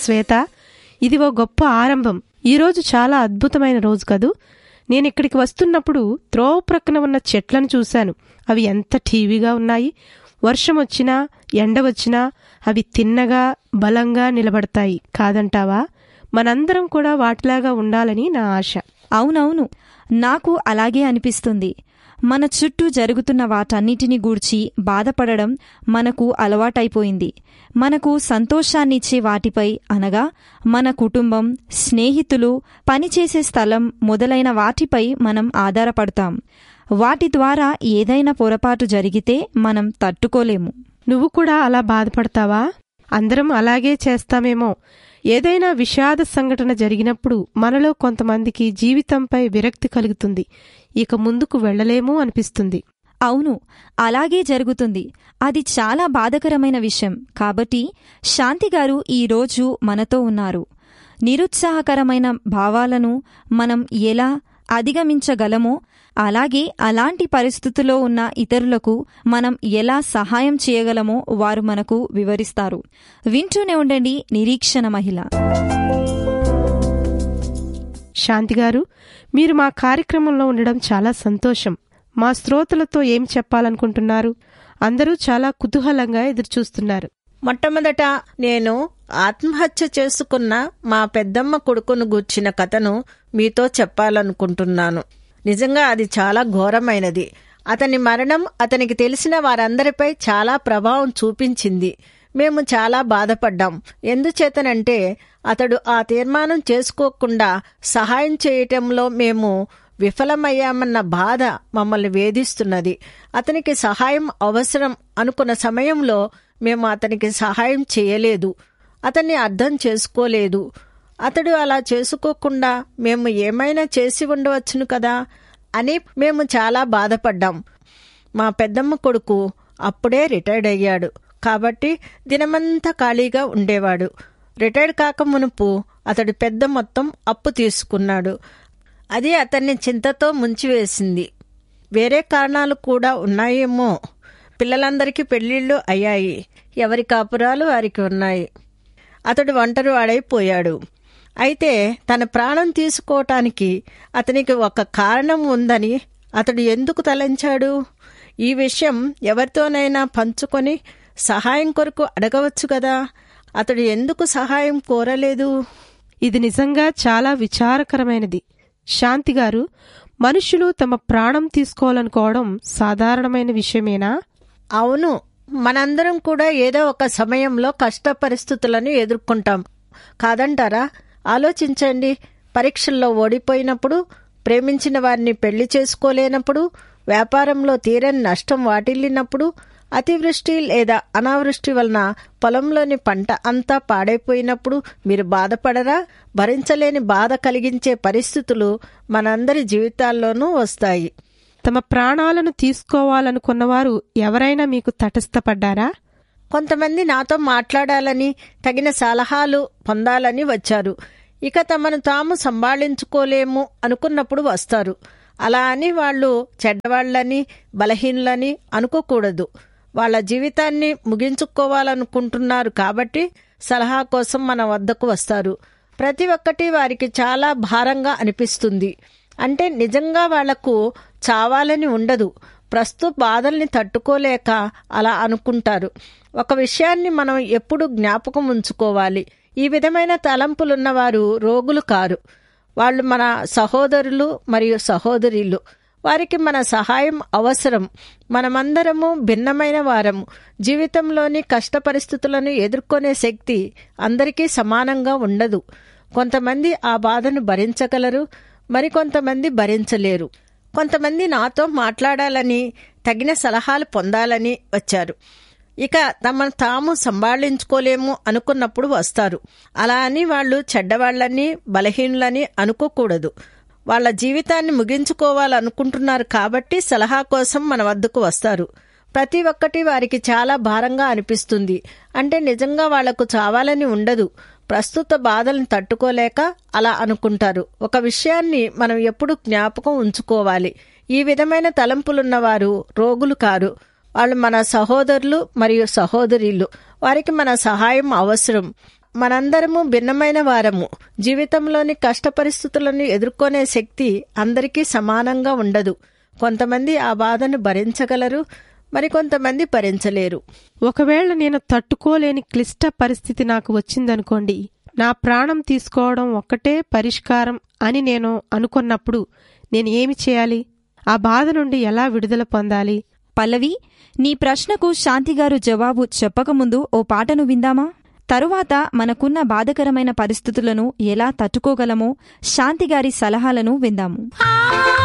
శ్వేత, ఇది ఓ గొప్ప ఆరంభం. ఈరోజు చాలా అద్భుతమైన రోజు కదూ. నేనిక్కడికి వస్తున్నప్పుడు త్రోవ ప్రక్కన ఉన్న చెట్లను చూశాను. అవి ఎంత ఠీవిగా ఉన్నాయి. వర్షం వచ్చినా ఎండ వచ్చినా అవి తిన్నగా బలంగా నిలబడతాయి కాదంటావా? మనందరం కూడా వాటిలాగా ఉండాలని నా ఆశ. అవునవును, నాకు అలాగే అనిపిస్తుంది. మన చుట్టూ జరుగుతున్న వాటన్నిటిని గూర్చి బాధపడడం మనకు అలవాటైపోయింది. మనకు సంతోషాన్నిచ్చే వాటిపై, అనగా మన కుటుంబం, స్నేహితులు, పనిచేసే స్థలం మొదలైన వాటిపై మనం ఆధారపడతాం. వాటి ద్వారా ఏదైనా పొరపాటు జరిగితే మనం తట్టుకోలేము. నువ్వు కూడా అలా బాధపడతావా? అందరం అలాగే చేస్తామేమో. ఏదైనా విషాద సంఘటన జరిగినప్పుడు మనలో కొంతమందికి జీవితంపై విరక్తి కలుగుతుంది. ఇక ముందుకు వెళ్లలేము అనిపిస్తుంది. అవును, అలాగే జరుగుతుంది. అది చాలా బాధకరమైన విషయం. కాబట్టి శాంతిగారు ఈరోజు మనతో ఉన్నారు. నిరుత్సాహకరమైన భావాలను మనం ఎలా అధిగమించగలమో, అలాగే అలాంటి పరిస్థితుల్లో ఉన్న ఇతరులకు మనం ఎలా సహాయం చేయగలమో వారు మనకు వివరిస్తారు. వింటూనే ఉండండి నిరీక్షణ మహిళ. శాంతిగారు, మీరు మా కార్యక్రమంలో ఉండడం చాలా సంతోషం. మా శ్రోతలతో ఏం చెప్పాలనుకుంటున్నారు? అందరూ చాలా కుతూహలంగా ఎదురుచూస్తున్నారు. మొట్టమొదట నేను ఆత్మహత్య చేసుకున్న మా పెద్దమ్మ కొడుకును గూర్చిన కథను మీతో చెప్పాలనుకుంటున్నాను. నిజంగా అది చాలా ఘోరమైనది. అతని మరణం అతనికి తెలిసిన వారందరిపై చాలా ప్రభావం చూపించింది. మేము చాలా బాధపడ్డాం. ఎందుచేతనంటే అతడు ఆ తీర్మానం చేసుకోకుండా సహాయం చేయటంలో మేము విఫలమయ్యామన్న బాధ మమ్మల్ని వేధిస్తున్నది. అతనికి సహాయం అవసరం అనుకున్న సమయంలో మేము అతనికి సహాయం చేయలేదు. అతన్ని అర్థం చేసుకోలేదు. అతడు అలా చేసుకోకుండా మేము ఏమైనా చేసి ఉండవచ్చును కదా అని మేము చాలా బాధపడ్డాం. మా పెద్దమ్మ కొడుకు అప్పుడే రిటైర్డ్ అయ్యాడు. కాబట్టి దినమంతా ఖాళీగా ఉండేవాడు. రిటైర్డ్ కాక మునుపు అతడు పెద్ద మొత్తం అప్పు తీసుకున్నాడు. అది అతన్ని చింతతో ముంచివేసింది. వేరే కారణాలు కూడా ఉన్నాయేమో. పిల్లలందరికీ పెళ్లిళ్ళు అయ్యాయి. ఎవరి కాపురాలు వారికి ఉన్నాయి. అతడు ఒంటరి వాడైపోయాడు. అయితే తన ప్రాణం తీసుకోవటానికి అతనికి ఒక కారణం ఉందని అతడు ఎందుకు తలంచాడు? ఈ విషయం ఎవరితోనైనా పంచుకొని సహాయం కొరకు అడగవచ్చు కదా. అతడు ఎందుకు సహాయం కోరలేదు? ఇది నిజంగా చాలా విచారకరమైనది. శాంతిగారు, మనుషులు తమ ప్రాణం తీసుకోవాలనుకోవడం సాధారణమైన విషయమేనా? అవును, మనందరం కూడా ఏదో ఒక సమయంలో కష్ట పరిస్థితులను ఎదుర్కొంటాం కాదంటారా? ఆలోచించండి. పరీక్షల్లో ఓడిపోయినప్పుడు, ప్రేమించిన వారిని పెళ్లి చేసుకోలేనప్పుడు, వ్యాపారంలో తీరని నష్టం వాటిల్లినప్పుడు, అతివృష్టి లేదా అనావృష్టి వలన పొలంలోని పంట అంతా పాడైపోయినప్పుడు మీరు బాధపడరా? భరించలేని బాధ కలిగించే పరిస్థితులు మనందరి జీవితాల్లోనూ వస్తాయి. తమ ప్రాణాలను తీసుకోవాలనుకున్నవారు ఎవరైనా మీకు తటస్థపడ్డారా? కొంతమంది నాతో మాట్లాడాలని, తగిన సలహాలు పొందాలని వచ్చారు. ఇక తమను తాము సంభాళించుకోలేము అనుకున్నప్పుడు వస్తారు. అలా అని వాళ్ళు చెడ్డవాళ్లని, బలహీనులని అనుకోకూడదు. వాళ్ళ జీవితాన్ని ముగించుకోవాలనుకుంటున్నారు కాబట్టి సలహా కోసం మన వద్దకు వస్తారు. ప్రతి ఒక్కటి వారికి చాలా భారంగా అనిపిస్తుంది. అంటే నిజంగా వాళ్లకు చావాలని ఉండదు. ప్రస్తుత బాధల్ని తట్టుకోలేక అలా అనుకుంటారు. ఒక విషయాన్ని మనం ఎప్పుడు జ్ఞాపకం ఉంచుకోవాలి. ఈ విధమైన తలంపులున్నవారు రోగులు కారు. వాళ్ళు మన సహోదరులు మరియు సహోదరీలు. వారికి మన సహాయం అవసరం. మనమందరము భిన్నమైన వారము. జీవితంలోని కష్ట పరిస్థితులను ఎదుర్కొనే శక్తి అందరికీ సమానంగా ఉండదు. కొంతమంది ఆ బాధను భరించగలరు, మరికొంతమంది భరించలేరు. కొంతమంది నాతో మాట్లాడాలని, తగిన సలహాలు పొందాలని వచ్చారు. ఇక తమను తాము సంభాళించుకోలేము అనుకున్నప్పుడు వస్తారు. అలా అని వాళ్ళు చెడ్డవాళ్లని, బలహీనులని అనుకోకూడదు. వాళ్ళ జీవితాన్ని ముగించుకోవాలనుకుంటున్నారు కాబట్టి సలహా కోసం మన వద్దకు వస్తారు. ప్రతి ఒక్కటి వారికి చాలా భారంగా అనిపిస్తుంది. అంటే నిజంగా వాళ్లకు చావాలని ఉండదు. ప్రస్తుత బాధలను తట్టుకోలేక అలా అనుకుంటారు. ఒక విషయాన్ని మనం ఎప్పుడు జ్ఞాపకం ఉంచుకోవాలి. ఈ విధమైన తలంపులున్నవారు రోగులు కారు. వాళ్ళు మన సహోదరులు మరియు సహోదరీలు. వారికి మన సహాయం అవసరం. మనందరము భిన్నమైన వారము. జీవితంలోని కష్ట పరిస్థితులను ఎదుర్కొనే శక్తి అందరికీ సమానంగా ఉండదు. కొంతమంది ఆ బాధను భరించగలరు, మరికొంతమంది భరించలేరు. ఒకవేళ నేను తట్టుకోలేని క్లిష్ట పరిస్థితి నాకు వచ్చిందనుకోండి, నా ప్రాణం తీసుకోవడం ఒక్కటే పరిష్కారం అని నేను అనుకున్నప్పుడు నేను ఏమి చేయాలి? ఆ బాధ నుండి ఎలా విడుదల పొందాలి? పల్లవి, నీ ప్రశ్నకు శాంతిగారు జవాబు చెప్పకముందు ఓ పాటను విందామా? తరువాత మనకున్న బాధకరమైన పరిస్థితులను ఎలా తట్టుకోగలమో శాంతిగారి సలహాలను విందాము.